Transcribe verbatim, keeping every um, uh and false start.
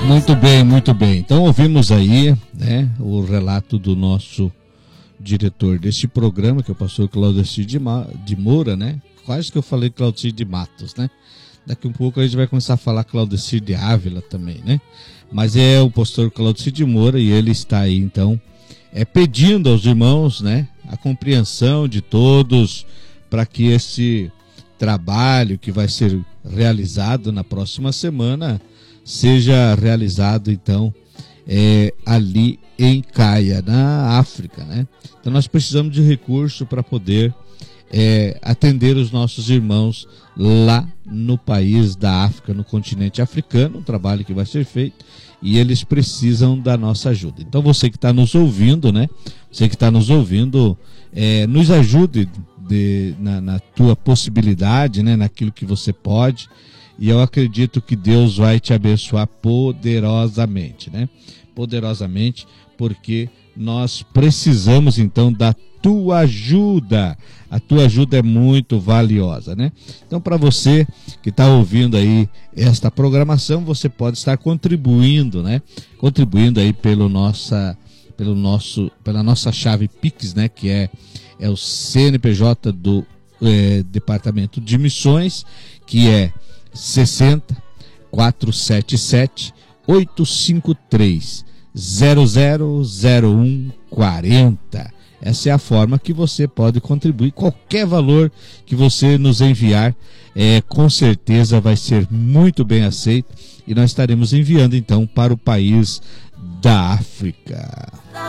Muito bem, muito bem. Então ouvimos aí, né, o relato do nosso diretor deste programa, que é o pastor Claudecir de, Ma- de Moura, né? Quase que eu falei Claudecir de Matos, né? Daqui um pouco a gente vai começar a falar Claudecir de Ávila também, né? Mas é o pastor Claudecir de Moura e ele está aí, então, é, pedindo aos irmãos, né, a compreensão de todos para que esse trabalho que vai ser realizado na próxima semana seja realizado, então, é, ali em Caia, na África, né? Então nós precisamos de recurso para poder é, atender os nossos irmãos lá no país da África, no continente africano, um trabalho que vai ser feito e eles precisam da nossa ajuda. Então você que está nos ouvindo, né? Você que está nos ouvindo, é, nos ajude de, na, na tua possibilidade, né? Naquilo que você pode. E eu acredito que Deus vai te abençoar poderosamente, né? Poderosamente, porque nós precisamos então da tua ajuda. A tua ajuda é muito valiosa, né? Então, para você que está ouvindo aí esta programação, você pode estar contribuindo, né? Contribuindo aí pelo nossa, pelo nosso, pela nossa chave Pix, né? Que é, é o C N P J do é, Departamento de Missões, que é sessenta, quatrocentos e setenta e sete, oitocentos e cinquenta e três, zero zero zero um quarenta. Essa é a forma que você pode contribuir. Qualquer valor que você nos enviar, é, com certeza vai ser muito bem aceito e nós estaremos enviando então para o país da África.